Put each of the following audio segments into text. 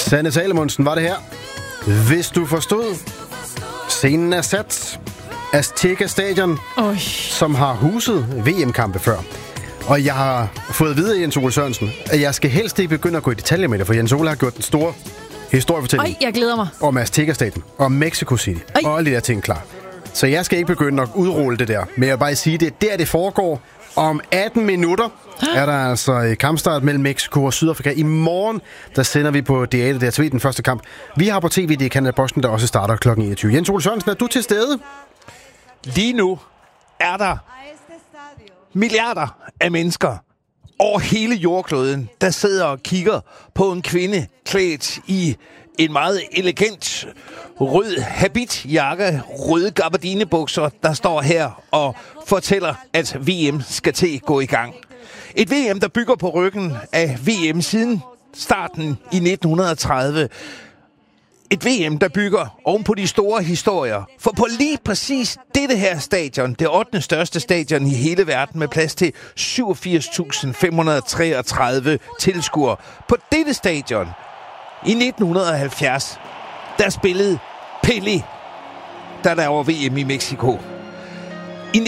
Sanne Salomonsen var det her. Hvis du forstod, scenen er sat. Azteca Stadion, som har huset VM-kampe før. Og jeg har fået at vide af Jens Ole Sørensen, at jeg skal helst ikke begynde at gå i detaljer med det, for Jens Ole har gjort den store historiefortælling. Jeg glæder mig. Om Azteca Stadion, og Mexico City, og alle de der ting klar. Så jeg skal ikke begynde at udrulle det der, men jeg vil bare sige, det er der, det foregår. Om 18 minutter er der altså kampstart mellem Mexico og Sydafrika. I morgen, der sender vi på D8 der til den første kamp. Vi har på tv, det er Canada Boston, der også starter kl. 21. Jens Ole Sørensen, er du til stede? Lige nu er der milliarder af mennesker over hele jordkloden, der sidder og kigger på en kvinde klædt i en meget elegant rød habitjakke, røde gabardinebukser, der står her og fortæller, at VM skal til at gå i gang. Et VM, der bygger på ryggen af VM siden starten i 1930. Et VM, der bygger oven på de store historier. For på lige præcis dette her stadion, det 8. største stadion i hele verden med plads til 87.533 tilskuere. På dette stadion i 1970, der spillede Pelé, da der var VM i Mexico. I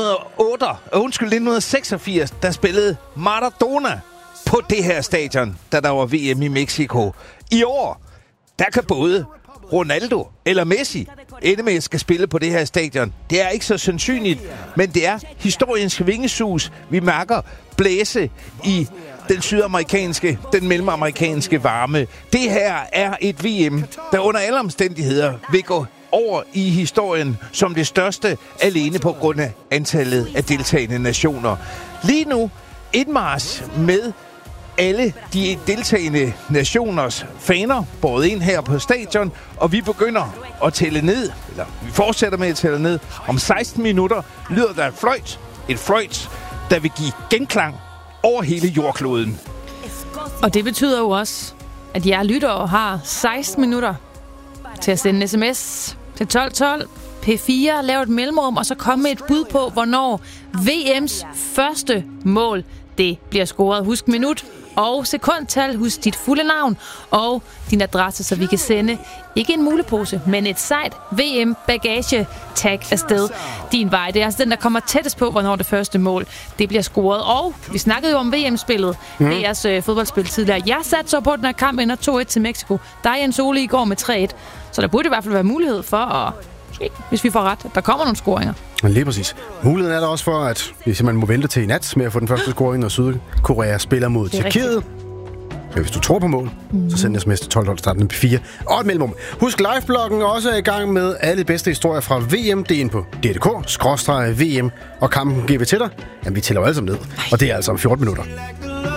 1986, der spillede Maradona på det her stadion, da der var VM i Mexico. I år, der kan både Ronaldo eller Messi ende med at skal spille på det her stadion. Det er ikke så sandsynligt, men det er historiens vingesus, vi mærker blæse i den sydamerikanske, den mellemamerikanske varme. Det her er et VM, der under alle omstændigheder vil gå over i historien som det største, alene på grund af antallet af deltagende nationer. Lige nu indmarch med alle de deltagende nationers faner båret ind her på stadion, og vi begynder at tælle ned, eller vi fortsætter med at tælle ned. Om 16 minutter lyder der et fløjt, der vil give genklang over hele jordkloden. Og det betyder jo også, at jeg lytter og har 16 minutter til at sende en sms til 1212 P4, lave et mellemrum, og så komme med et bud på, hvornår VM's første mål, det bliver scoret. Husk minut og sekundtal, husk dit fulde navn og din adresse, så vi kan sende ikke en mulepose, men et sejt VM-bagage-tag afsted din vej. Det er altså den, der kommer tættest på, hvornår det første mål det bliver scoret. Og vi snakkede jo om VM-spillet, DR's fodboldspil tidligere. Jeg satte så på, at den her kamp ender 2-1 til Mexico. Der er Jens Ole i går med 3-1. Så der burde i hvert fald være mulighed for at, hvis vi får ret, at der kommer nogle scoringer. Lige præcis. Muligheden er der også for, at vi simpelthen må vente til i nat med at få den første scoring, når Sydkorea spiller mod Tjekkiet. Men hvis du tror på mål, så send sms til 12 starten på 4 og et mellemrum. Husk, livebloggen også er i gang med alle bedste historier fra VM. Det er inde på DDK/VM, og kampen giver vi til dig. Jamen, vi tæller jo alle sammen ned, og det er altså om 14 minutter.